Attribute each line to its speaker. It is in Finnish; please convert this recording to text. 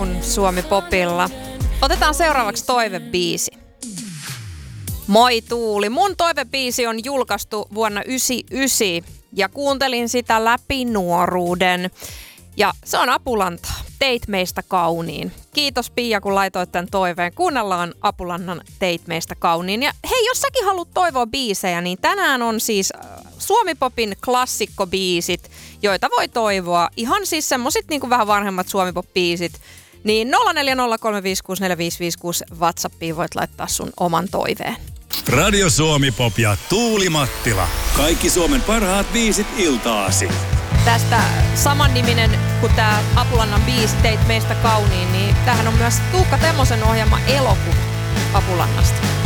Speaker 1: aamun Suomi Popilla. Otetaan seuraavaksi toivebiisi. Moi Tuuli, mun toivebiisi on julkaistu vuonna 1999 ja kuuntelin sitä läpi nuoruuden. Ja se on Apulanta, Teit meistä kauniin. Kiitos Pia, kun laitoit tämän toiveen. Kuunnellaan Apulannan Teit meistä kauniin. Ja hei, jos säkin haluat toivoa biisejä, niin tänään on siis Suomi Popin klassikkobiisit, joita voi toivoa. Ihan siis semmosit niin kuin vähän vanhemmat Suomi Pop-biisit. Niin 0403564556 WhatsAppiin voit laittaa sun oman toiveen.
Speaker 2: Radio Suomi Pop ja Tuuli Mattila. Kaikki Suomen parhaat biisit iltaasi.
Speaker 1: Tästä samanniminen kuin tämä Apulannan biisi Teit meistä kauniin, niin tämähän on myös Tuukka Temmosen ohjelma Elokuva Apulannasta.